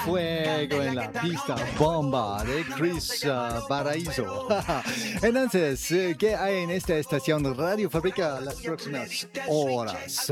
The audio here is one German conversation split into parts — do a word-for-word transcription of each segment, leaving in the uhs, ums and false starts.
fuego en la pista, bomba de Chris uh, Paraíso. Entonces, ¿qué hay en esta estación Radio Fabrica las próximas horas?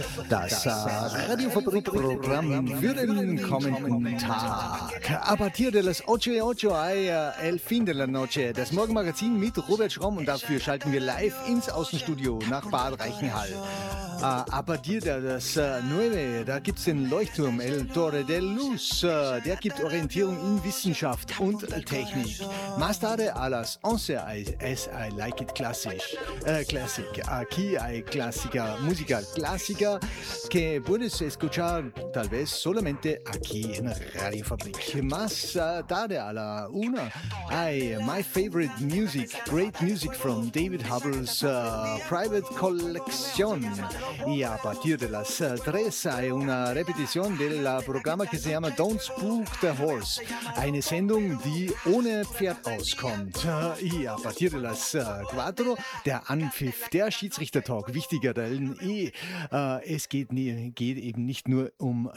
Das uh, Radio Fabrica Programm Würden kommenden Tag. A partir de las ocho y ocho hay uh, El Fin de la Noche, das Morgenmagazin mit Robert Schromm, und dafür schalten wir live ins Außenstudio nach Bad Reichenhall. Uh, a partir de las uh, nueve, da gibt es den Leuchtturm El Torre de Luz, uh, der gibt Orientierung in Wissenschaft und Technik. Más tarde a las once es I Like It Classic, uh, classic. Aquí hay clásica, música clásica que puedes escuchar tal vez solamente aquí en Radio Fabrik. Más uh, tarde a la una hay My Favorite Music, Great Music from David Hubbell's uh, Private Collection. Y a partir de las uh, tres hay una repetición del uh, programa que se llama Don't Spook the Horse, eine Sendung, die ohne Pferd auskommt. Uh, y a partir de las uh, cuatro der Anpfiff, der Schiedsrichtertalk, wichtiger denn eh. Uh, es geht, nie, geht eben nicht nur um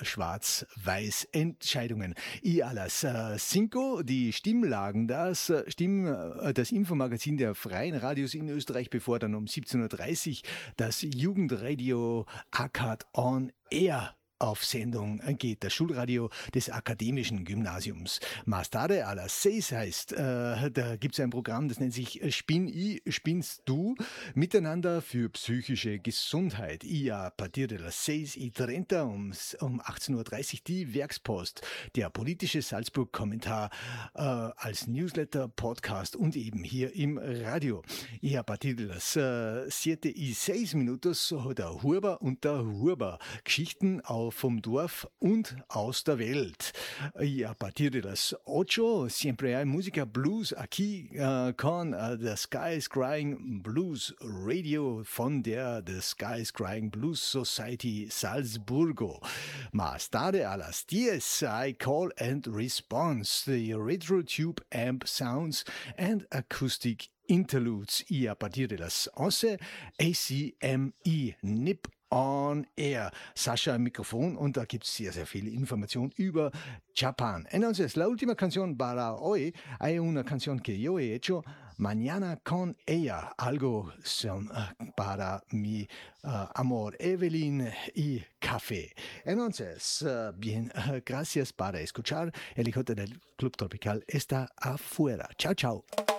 Schwarz-Weiß-Entscheidungen. Y a las uh, cinco die Stimmlagen, das, uh, Stimm, uh, das Infomagazin der freien Radios in Österreich, bevor dann um siebzehn Uhr dreißig das Jugendradio Akkad on Air auf Sendung geht, das Schulradio des Akademischen Gymnasiums. Más tarde a las seis heißt, äh, da gibt es ein Programm, das nennt sich Spinn I, Spinnst Du, Miteinander für psychische Gesundheit. Y a partir de las seis y treinta um, um achtzehn Uhr dreißig die Werkspost, der politische Salzburg-Kommentar äh, als Newsletter, Podcast und eben hier im Radio. Y a partir de las äh, siete y seis minutos der Hurber und der Hurber, Geschichten auf vom Dorf und aus der Welt. Y a partir de las ocho, siempre hay música blues aquí uh, con uh, The Sky is Crying Blues Radio von der The Sky is Crying Blues Society Salzburgo. Más tarde a las diez, I Call and Response, the Retro Tube Amp Sounds and Acoustic Interludes. Y a partir de las once, A C M E, N I P On Air. Sascha im Mikrofon, und da gibt es sehr, sehr viele Informationen über Japan. Entonces, la última canción para hoy, hay una canción que yo he hecho, Mañana con ella, algo son, uh, para mi uh, amor, Evelyn y café. Entonces, uh, bien, uh, gracias para escuchar. El hijo del Club Tropical está afuera. Chao, chao.